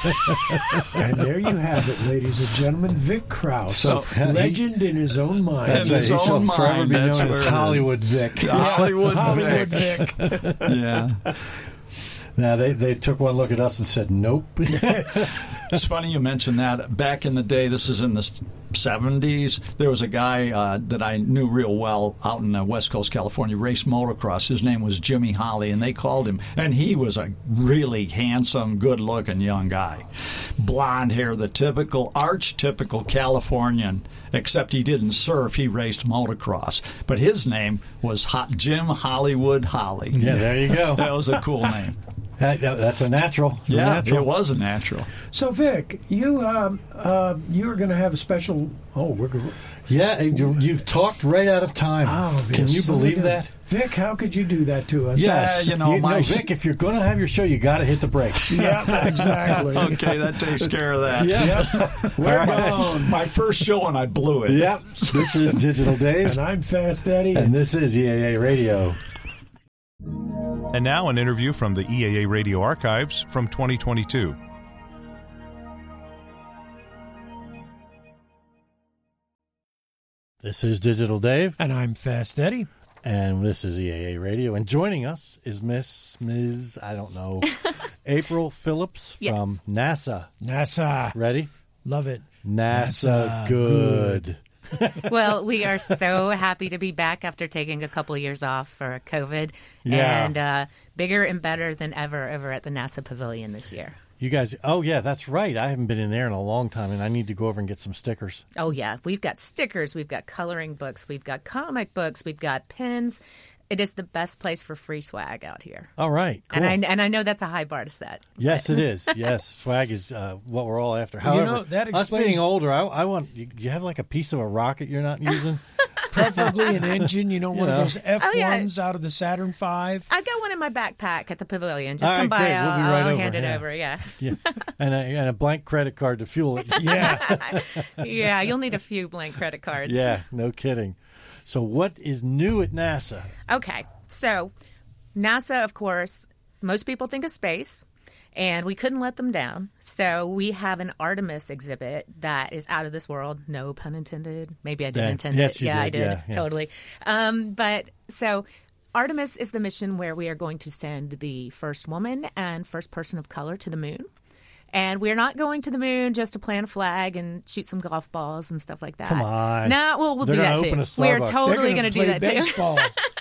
And there you have it, ladies and gentlemen. Vic Krause, So, legend in his own mind. That's In right. his He shall own forever mind, be that's known where as it is. Hollywood Vic. Hollywood, Hollywood Vic. Vic. Yeah. Now, they, they took one look at us and said, nope. It's funny you mentioned that. Back in the day, this is in the seventies, there was a guy uh, that I knew real well out in uh, West Coast, California, raced motocross. His name was Jimmy Holly, and they called him, and he was a really handsome, good-looking young guy. Blonde hair, the typical, archetypical Californian, except he didn't surf, he raced motocross. But his name was Ho- Jim Hollywood Holly. Yeah, there you go. That was a cool name. That, that- that's a natural. It's a Yeah, natural. it was a natural. So, Vic, you um, uh, you were going to have a special. Oh, we're going. Yeah, you, you've talked right out of time. Oh, Can you so believe good. that? Vic? How could you do that to us? Yes. Yeah, you know, my- no, Vic, if you're going to have your show, you got to hit the brakes. Yeah, exactly. Okay, that takes care of that. Yeah. We're All right. gone. My first show, and I blew it. Yep. This is Digital Dave, And I'm Fast Eddie. and this is E A A Radio. And now an interview from the E A A Radio archives from twenty twenty-two. This is Digital Dave, And I'm Fast Eddie. and this is E A A Radio. And joining us is Miss Miz I don't know, April Phillips Yes. from NASA. NASA. Ready? Love it. NASA, NASA good. Well, we are so happy to be back after taking a couple years off for COVID. Yeah. And uh, bigger and better than ever over at the NASA Pavilion this year. You guys, oh yeah, that's right. I haven't been in there in a long time, and I need to go over and get some stickers. Oh, yeah. We've got stickers. We've got coloring books. We've got comic books. We've got pins. It is the best place for free swag out here. All right, cool. And I and I know that's a high bar to set. Yes, it is. Yes, swag is uh, what we're all after. However, know, that us explains- being older, I, I want. You, you have like a piece of a rocket you're not using? Preferably an engine, you know, one know. of those F ones Oh, yeah. out of the Saturn five. I've got one in my backpack at the pavilion. Just All come right, by. great. I'll, We'll be right I'll over, hand it yeah. over. Yeah. Yeah, and a, and a blank credit card to fuel it. Yeah. Yeah. You'll need a few blank credit cards. Yeah, no kidding. So, what is new at NASA? Okay, so NASA, of course, most people think of space, and we couldn't let them down. So we have an Artemis exhibit that is out of this world. No pun intended. Maybe I didn't Yeah, intend yes, it. you yeah, I did. did. Yeah, yeah. Totally. Um, but so Artemis is the mission where we are going to send the first woman and first person of color to the moon. And we're not going to the moon just to plant a flag and shoot some golf balls and stuff like that. Come on. No, well, we'll They're do gonna that open too. a We're Starbucks. totally going going to do that too. baseball.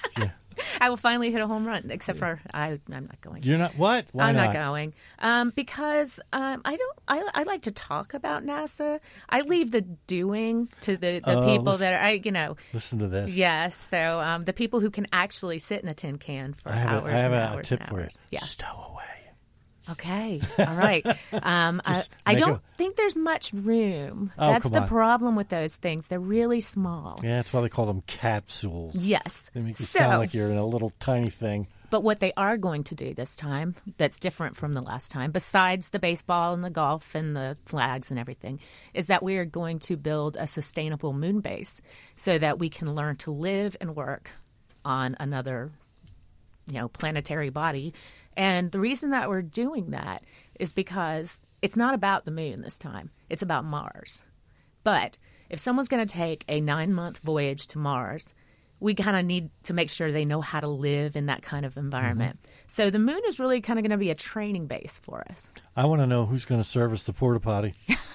I will finally hit a home run, except for I, I'm not going. You're not what? Why I'm not? not going um, because um, I don't. I, I like to talk about NASA. I leave the doing to the, the Oh, people listen- that are. I, you know. Listen to this. Yes. So um, the people who can actually sit in a tin can for I have, hours a, I have and a, hours tip and for you. hours. Yeah. Stow away. Okay. All right. Um, I, Just I make don't a- think there's much room. Oh, That's come the on. problem with those things. They're really small. Yeah, that's why they call them capsules. Yes. They make you So- sound like you're in a little tiny thing. But what they are going to do this time that's different from the last time, besides the baseball and the golf and the flags and everything, is that we are going to build a sustainable moon base so that we can learn to live and work on another, you know, planetary body. And the reason that we're doing that is because it's not about the moon this time. It's about Mars. But if someone's going to take a nine-month voyage to Mars, we kind of need to make sure they know how to live in that kind of environment. Mm-hmm. So the moon is really kind of going to be a training base for us. I want to know who's going to service the porta potty.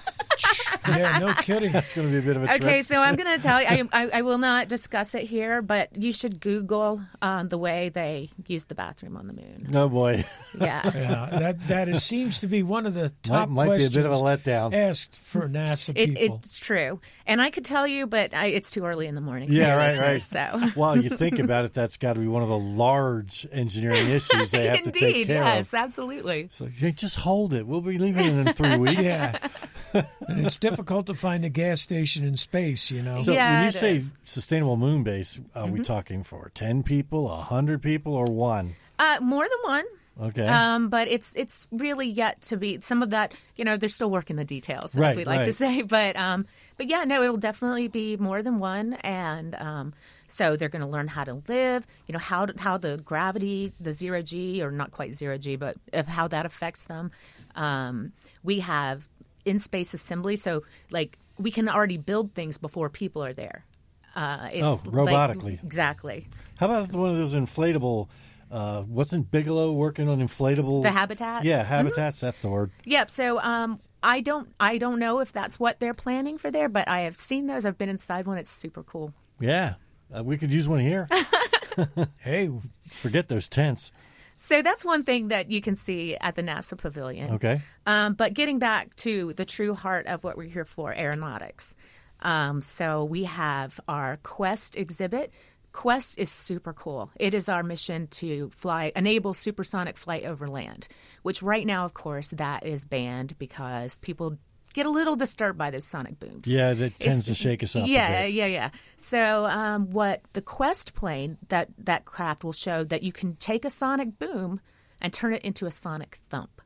Yeah, no kidding. That's going to be a bit of a trip. Okay, so I'm going to tell you, I, I, I will not discuss it here, but you should Google um, the way they use the bathroom on the moon. No boy. Yeah. Yeah, that that is, seems to be one of the top might be a questions bit of a letdown. asked for NASA It, people. it's true. And I could tell you, but I, it's too early in the morning for Yeah, your right, listeners, right. So. Well, you think about it, that's got to be one of the large engineering issues they have to take Indeed, care yes, of. absolutely. So hey, just hold it. We'll be leaving it in three weeks. Yeah. And it's difficult to find a gas station in space, you know. So Yeah, when you it say is. sustainable moon base, are Mm-hmm. we talking for ten people, a hundred people, or one? Uh, more than one. Okay. Um, but it's it's really yet to be. Some of that, you know, they're still working the details, as Right, we like to right. say. But um, but yeah, no, it'll definitely be more than one, and um, so they're going to learn how to live. You know, how to, how the gravity, the zero G, or not quite zero G, but of how that affects them. Um, we have in space assembly, so like we can already build things before people are there. Uh, it's Oh, like- robotically. exactly. How about one of those inflatable? Uh, wasn't Bigelow working on inflatable? The habitats? Yeah, habitats. That's the word. Yep. So um, I don't I don't know if that's what they're planning for there, but I have seen those. I've been inside one. It's super cool. Yeah, uh, we could use one here. Hey, Forget those tents. So that's one thing that you can see at the NASA Pavilion. Okay. Um, but getting back to the true heart of what we're here for, aeronautics. Um, so we have our Quest exhibit Quest is super cool. It is our mission to fly, enable supersonic flight over land, which right now, of course, that is banned because people get a little disturbed by those sonic booms. Yeah, that tends It's- to shake us up Yeah, a bit. yeah, yeah. So um, what the Quest plane, that, that craft will show that you can take a sonic boom and turn it into a sonic thump.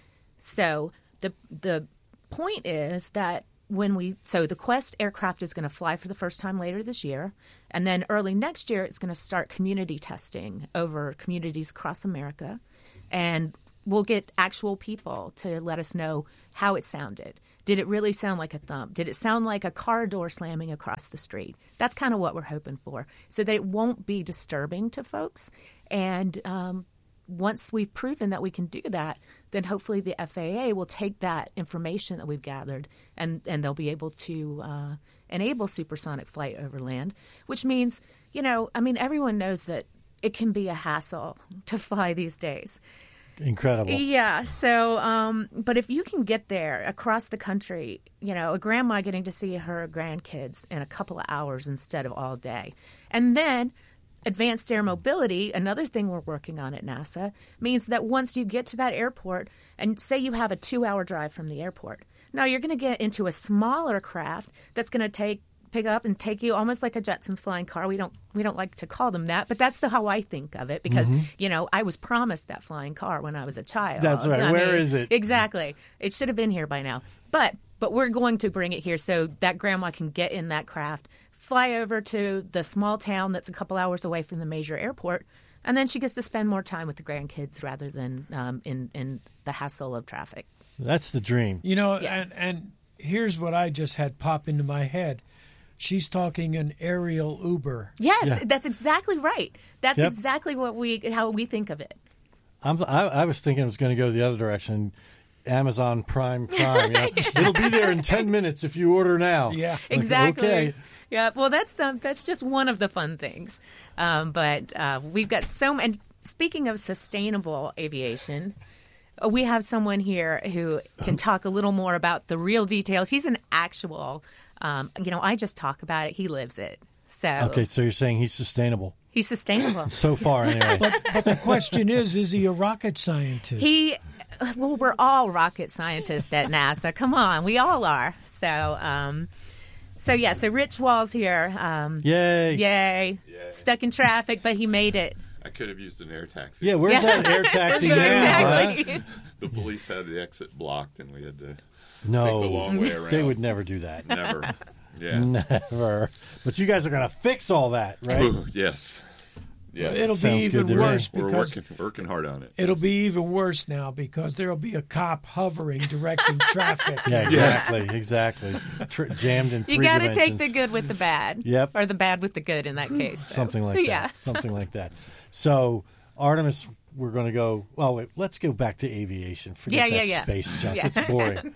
So the the point is that when we so the Quest aircraft is going to fly for the first time later this year, and then early next year it's going to start community testing over communities across America, and we'll get actual people to let us know how it sounded. Did it really sound like a thump? Did it sound like a car door slamming across the street? That's kind of what we're hoping for, so that it won't be disturbing to folks. And um, once we've proven that we can do that, then hopefully the F A A will take that information that we've gathered and, and they'll be able to uh, enable supersonic flight over land, which means, you know, I mean, everyone knows that it can be a hassle to fly these days. Incredible. Yeah. So, um, but if you can get there across the country, you know, a grandma getting to see her grandkids in a couple of hours instead of all day. And then advanced air mobility, another thing we're working on at NASA, means that once you get to that airport and say you have a two-hour drive from the airport, now you're going to get into a smaller craft that's going to take pick up and take you almost like a Jetsons flying car. We don't we don't like to call them that, but that's the how I think of it because, Mhm. you know, I was promised that flying car when I was a child. That's right. I Where mean, is it? Exactly. It should have been here by now. But but we're going to bring it here so that grandma can get in that craft, fly over to the small town that's a couple hours away from the major airport, and then she gets to spend more time with the grandkids rather than um, in, in the hassle of traffic. That's the dream. You know, Yeah. and and here's what I just had pop into my head. She's talking an aerial Uber. Yes, Yeah. that's exactly right. That's Yep. exactly what we how we think of it. I'm, I, I was thinking it was going to go the other direction. Amazon Prime Prime. You know? It'll be there in ten minutes if you order now. Yeah. Like, Exactly. Okay. Yeah. Well, that's the that's just one of the fun things. Um, but uh, we've got so many. And speaking of sustainable aviation, uh, we have someone here who can talk a little more about the real details. He's an actual. Um, you know, I just talk about it. He lives it. So Okay, so you're saying he's sustainable. he's sustainable. So far, anyway. But but the question is, is he a rocket scientist? He, well, we're all rocket scientists at NASA. Come on, we all are. So, um, so yeah. So Rich Wall's here. Um, Yay. Yay! Yay. Stuck in traffic, but he made it. I could have used an air taxi. Yeah, where's Yeah. that air taxi now? Exactly. huh? The police had the exit blocked, and we had to No, take the long way around. they would never do that. Never. Yeah. Never. But you guys are going to fix all that, right? Ooh, yes. Yes. It'll be Sounds even good to me. worse We're because working working hard on it. it'll be even worse now because there'll be a cop hovering directing traffic. Yeah, exactly, exactly. Tr- jammed in three You got to dimensions. take the good with the bad. Yep. Or the bad with the good in that case. So, Something like that. Yeah. Something like that. So, Artemis, we're going to go. Well, wait. Let's go back to aviation. Forget Yeah, that yeah, yeah. space junk. Yeah. It's boring.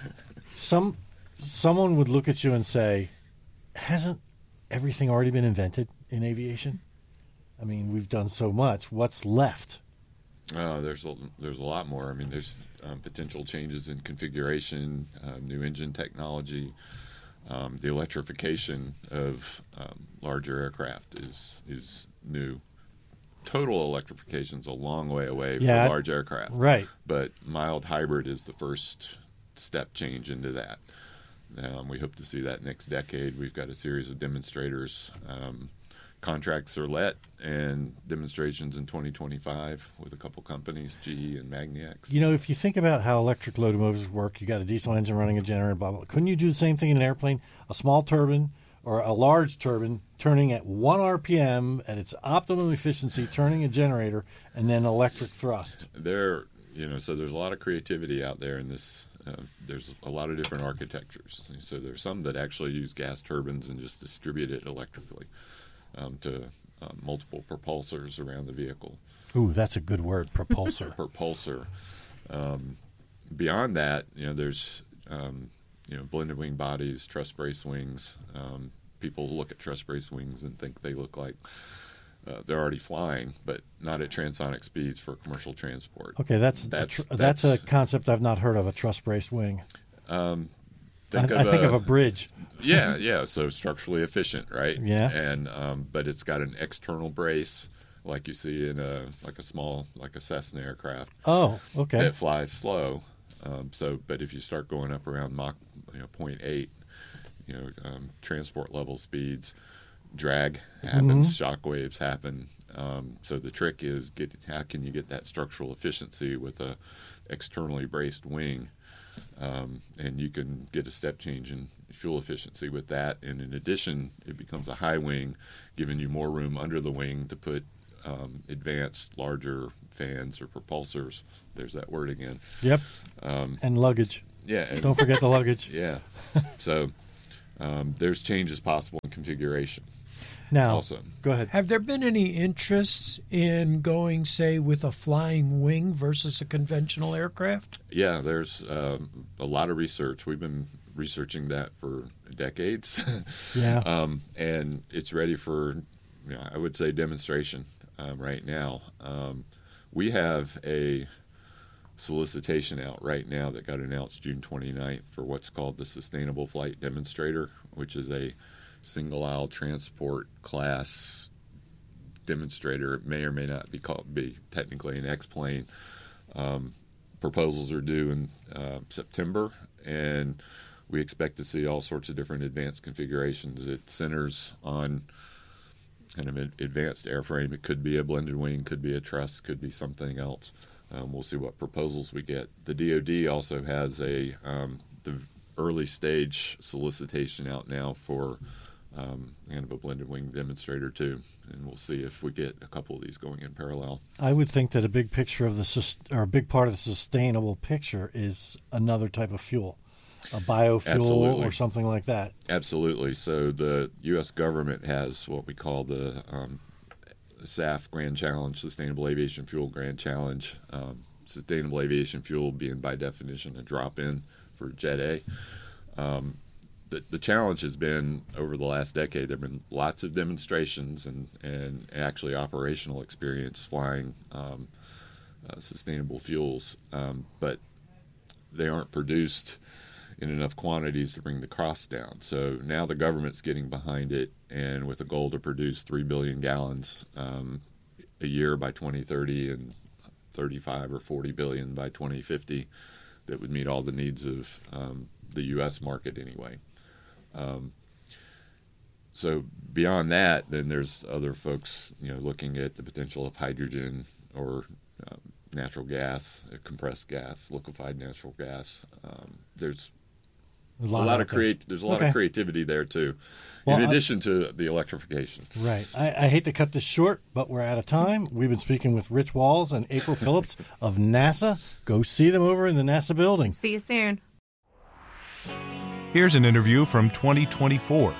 Some someone would look at you and say, "Hasn't everything already been invented in aviation? I mean, we've done so much. What's left?" Uh, there's a, there's a lot more. I mean, there's um, potential changes in configuration, uh, new engine technology, um, the electrification of um, larger aircraft is is new. Total electrification is a long way away Yeah, for large aircraft, right. But mild hybrid is the first step change into that. Um, we hope to see that next decade. We've got a series of demonstrators. Um, contracts are let and demonstrations in twenty twenty-five with a couple companies, G E and Magniex. You know, if you think about how electric locomotives work, you got a diesel engine running a generator, blah, blah. Couldn't you do the same thing in an airplane? A small turbine or a large turbine turning at one R P M at its optimum efficiency, turning a generator, and then electric thrust. There, you know, so there's a lot of creativity out there in this. Uh, there's a lot of different architectures. So there's some that actually use gas turbines and just distribute it electrically um, to uh, multiple propulsors around the vehicle. Ooh, that's a good word, propulsor. Propulsor. Um, beyond that, you know, there's um, you know blended wing bodies, truss brace wings. Um, people look at truss brace wings and think they look like uh, they're already flying, but not at transonic speeds for commercial transport. Okay, that's That's- a tr- that's, that's- a concept I've not heard of, a truss braced wing. Um, think I, of I think a, of a bridge. Yeah, yeah. So structurally efficient, right? Yeah. And um, but it's got an external brace, like you see in a like a small like a Cessna aircraft. Oh, okay. That flies slow. Um, so, but if you start going up around Mach, you know, point eight, you know, um, transport level speeds, drag happens, Mhm. shock waves happen. Um, so the trick is get how can you get that structural efficiency with a externally braced wing, um, and you can get a step change in fuel efficiency with that. And in addition, it becomes a high wing, giving you more room under the wing to put um, advanced, larger fans or propulsors. There's that word again. Yep. Um, and luggage. Yeah. And, Don't forget the luggage. Yeah. So um, there's changes possible in configuration. Now, also. Go ahead. Have there been any interests in going, say, with a flying wing versus a conventional aircraft? Yeah, there's um, a lot of research. We've been researching that for decades. Yeah. um, and it's ready for, you know, I would say, demonstration um, right now. Um, we have a solicitation out right now that got announced June twenty-ninth for what's called the Sustainable Flight Demonstrator, which is a single-aisle transport class demonstrator. It may or may not be called be technically an X-plane. Um, proposals are due in uh, September, and we expect to see all sorts of different advanced configurations. It centers on kind of an advanced airframe. It could be a blended wing, could be a truss, could be something else. Um, we'll see what proposals we get. The D O D also has a um, the early stage solicitation out now for um, kind of a blended wing demonstrator too, and we'll see if we get a couple of these going in parallel. I would think that a big picture of the sus- or a big part of the sustainable picture is another type of fuel, a biofuel Absolutely. or something like that. Absolutely. So the U S government has what we call the um, S A F Grand Challenge, Sustainable Aviation Fuel Grand Challenge. Um, sustainable aviation fuel being by definition a drop-in for Jet A. Um, the, the challenge has been over the last decade. There have been lots of demonstrations and, and actually operational experience flying um, uh, sustainable fuels, um, but they aren't produced in enough quantities to bring the cost down. So now the government's getting behind it, and with a goal to produce three billion gallons um, a year by twenty thirty and thirty-five or forty billion by twenty fifty, that would meet all the needs of um, the U S market anyway. Um, so beyond that, then there's other folks, you know, looking at the potential of hydrogen or um, natural gas, uh, compressed gas, liquefied natural gas. Um, there's A a lot lot, out of create. There's a lot Okay. of creativity there too, Well, in I- addition to the electrification. Right. I, I hate to cut this short, but we're out of time. We've been speaking with Rich Walls and April Phillips of NASA. Go see them over in the NASA building. See you soon. Here's an interview from twenty twenty-four.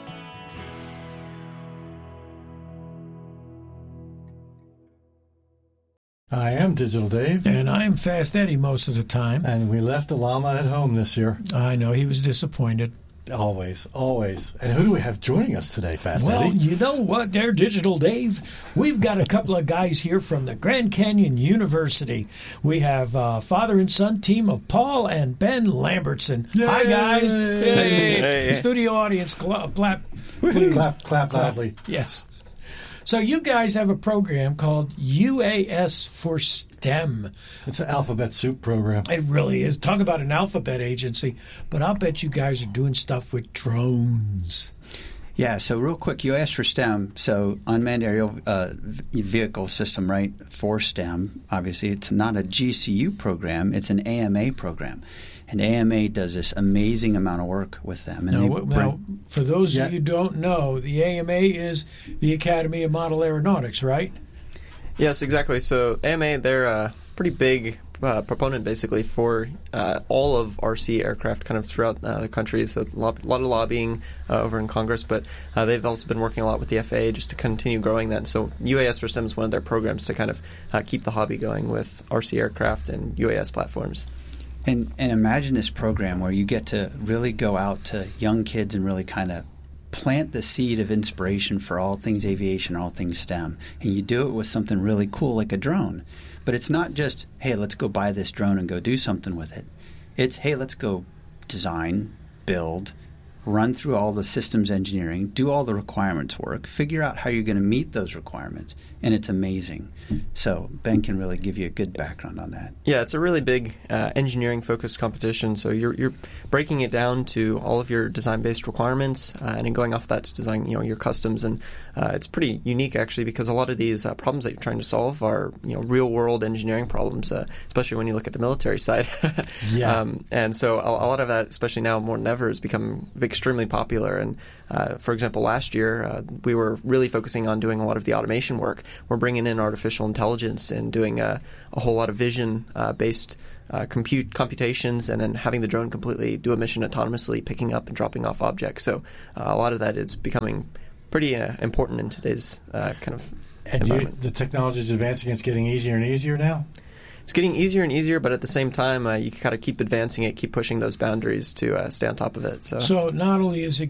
I am Digital Dave. And I'm Fast Eddie most of the time. And we left Alama at home this year. I know, he was disappointed. Always, always. And who do we have joining us today, Fast Well, Eddie? you know what there, Digital Dave? We've got a couple of guys here from the Grand Canyon University. We have uh, father and son team of Paul and Ben Lambertson. Hi, guys. Hey. Hey. Studio audience, cla- clap, please. Clap, clap loudly. Yes. So you guys have a program called U A S for STEM. It's an alphabet soup program. It really is. Talk about an alphabet agency. But I'll bet you guys are doing stuff with drones. Yeah, so real quick, you asked for STEM, so unmanned aerial uh, v- vehicle system, right, for STEM. Obviously, it's not a G C U program, it's an A M A program. And A M A does this amazing amount of work with them. And Now, they w- bring- now, for those Yeah. of you who don't know, the A M A is the Academy of Model Aeronautics, right? Yes, exactly. So A M A, they're a pretty big uh, proponent basically for uh, all of R C aircraft kind of throughout uh, the country. So a lot, a lot of lobbying uh, over in Congress, but uh, they've also been working a lot with the F A A just to continue growing that. And so U A S for STEM is one of their programs to kind of uh, keep the hobby going with R C aircraft and U A S platforms. And, and imagine this program where you get to really go out to young kids and really kind of plant the seed of inspiration for all things aviation, all things STEM. And you do it with something really cool like a drone. But it's not just, hey, let's go buy this drone and go do something with it. It's, hey, let's go design, build, run through all the systems engineering, do all the requirements work, figure out how you're going to meet those requirements, and it's amazing. So Ben can really give you a good background on that. Yeah, it's a really big uh, engineering-focused competition. So you're you're breaking it down to all of your design-based requirements, uh, and then going off that to design, you know, your customs. And uh, it's pretty unique actually, because a lot of these uh, problems that you're trying to solve are, you know, real-world engineering problems, uh, especially when you look at the military side. Yeah. Um, and so a, a lot of that, especially now more than ever, has become extremely popular. And uh, for example, last year uh, we were really focusing on doing a lot of the automation work. We're bringing in artificial intelligence and doing a, a whole lot of vision-based uh, compute computations, and then having the drone completely do a mission autonomously, picking up and dropping off objects. So uh, a lot of that is becoming pretty uh, important in today's uh, kind of and environment. You, the technology is advancing. It's getting easier and easier now? It's getting easier and easier, but at the same time, uh, you kind of keep advancing it, keep pushing those boundaries to uh, stay on top of it. So. so not only is it